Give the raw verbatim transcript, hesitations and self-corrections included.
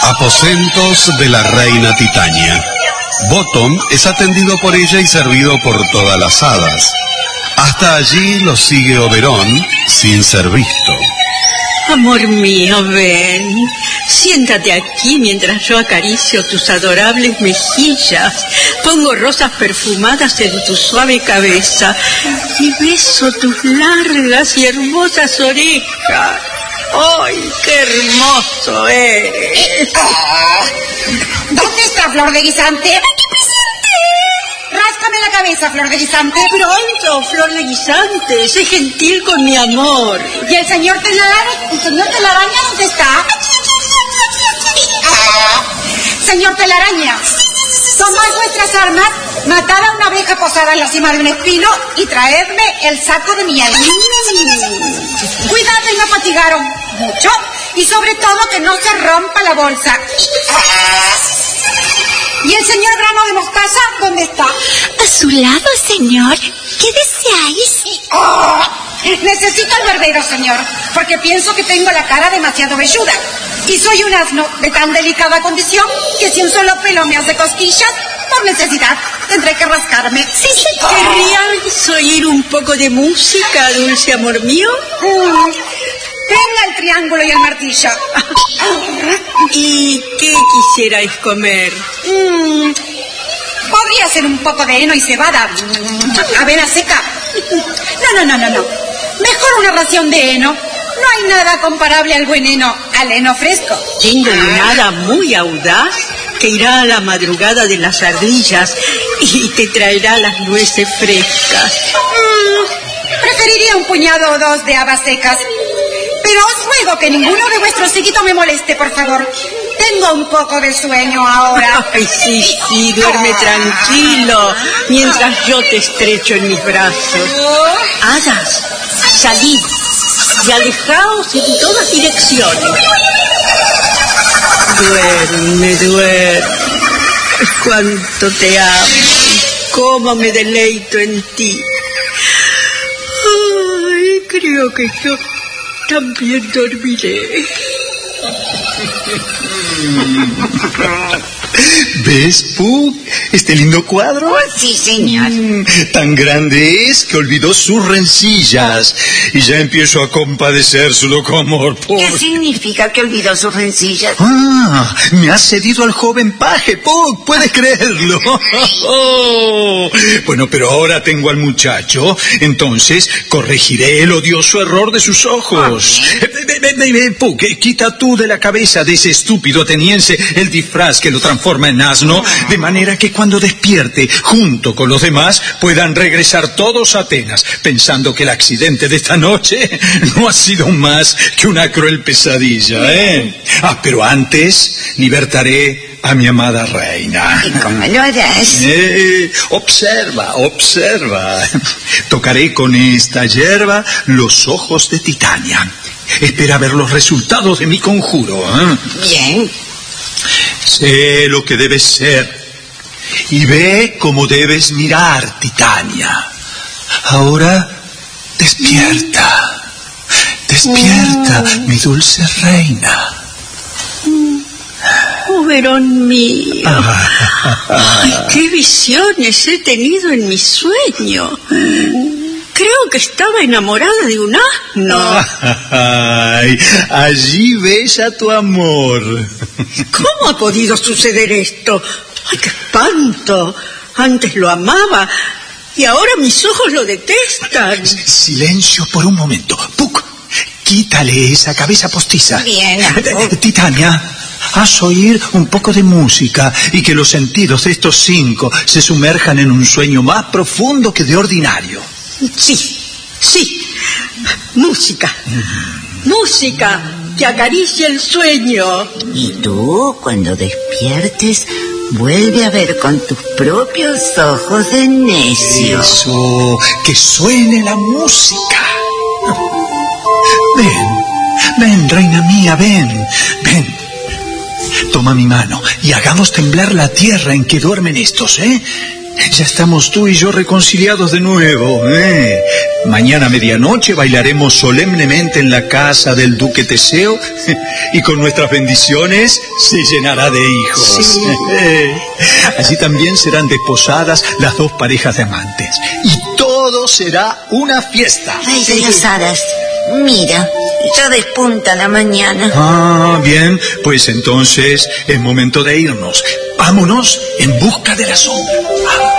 Aposentos de la reina Titania. Bottom es atendido por ella y servido por todas las hadas. Hasta allí lo sigue Oberón sin ser visto. Amor mío, ven. Siéntate aquí mientras yo acaricio tus adorables mejillas. Pongo rosas perfumadas en tu suave cabeza y beso tus largas y hermosas orejas. ¡Ay, qué hermoso eres! ¿Dónde está Flor de Guisante? Ráscame la cabeza, Flor de Guisante. Pronto, Flor de Guisante, sé gentil con mi amor. ¿Y el señor Telaraña? ¿El señor Telaraña dónde está? Señor Telaraña, tomad vuestras armas, matad a una abeja posada en la cima de un espino y traedme el saco de miel. Mm. Cuidado y no fatigaron mucho, y sobre todo que no se rompa la bolsa. ¿Y el señor Grano de Mostaza dónde está? A su lado, señor. ¿Qué deseáis? Oh, necesito al barbero, señor, porque pienso que tengo la cara demasiado velluda. Y soy un asno de tan delicada condición que si un solo pelo me hace cosquillas, por necesidad tendré que rascarme. Sí, sí. ¿Querrías oír un poco de música, dulce amor mío? Mm. Tenga el triángulo y el martillo. ¿Y qué quisierais comer? Mm, podría ser un poco de heno y cebada. Avena seca. No, no, no, no, no. Mejor una ración de heno. No hay nada comparable al buen heno, al heno fresco. Tengo una hada muy audaz que irá a la madrugada de las ardillas y te traerá las nueces frescas. Mm, preferiría un puñado o dos de habas secas. Pero os ruego que ninguno de vuestros seguidos me moleste, por favor. Tengo un poco de sueño ahora. Ay, sí, sí, duerme tranquilo mientras yo te estrecho en mis brazos. Hadas, salid y alejaos en todas direcciones. Duerme, duerme. Cuánto te amo y cómo me deleito en ti. Ay, creo que yo también dormiré. ¿Ves, Puck? ¿Este lindo cuadro? Oh, sí, señor. Mm, tan grande es que olvidó sus rencillas. Y ya empiezo a compadecer su loco amor. Por... ¿Qué significa que olvidó sus rencillas? Ah, me has cedido al joven paje, Puck. ¿Puedes creerlo? Bueno, pero ahora tengo al muchacho. Entonces corregiré el odioso error de sus ojos. Okay. Puck, quita tú de la cabeza de ese estúpido ateniense el disfraz que lo transforma en asno, de manera que cuando despierte, junto con los demás, puedan regresar todos a Atenas, pensando que el accidente de esta noche no ha sido más que una cruel pesadilla, ¿eh? Ah, pero antes libertaré a mi amada reina. ¿Y cómo lo harás? Eh, observa, observa. Tocaré con esta hierba los ojos de Titania. Espera ver los resultados de mi conjuro, ¿eh? Bien. Sé lo que debes ser y ve cómo debes mirar, Titania. Ahora despierta, despierta, mm. mi dulce reina. Oberón mío. Ay, qué visiones he tenido en mi sueño. Creo que estaba enamorada de un asno. Ay, allí ves a tu amor. ¿Cómo ha podido suceder esto? ¡Ay, qué espanto! Antes lo amaba y ahora mis ojos lo detestan. Silencio por un momento. Puck, quítale esa cabeza postiza. Bien. Titania, haz oír un poco de música y que los sentidos de estos cinco se sumerjan en un sueño más profundo que de ordinario. Sí, sí. Música. Mm. Música que acaricia el sueño. Y tú, cuando despiertes, vuelve a ver con tus propios ojos de necio. Eso, que suene la música. Ven, ven, reina mía, ven, ven. Toma mi mano y hagamos temblar la tierra en que duermen estos, ¿eh? Ya estamos tú y yo reconciliados de nuevo. ¿eh? Mañana a medianoche bailaremos solemnemente en la casa del duque Teseo y con nuestras bendiciones se llenará de hijos. Sí. Así también serán desposadas las dos parejas de amantes y todo será una fiesta. Ay, de las hadas. Mira, ya despunta la mañana. Ah, bien, pues entonces es momento de irnos. Vámonos en busca de la sombra.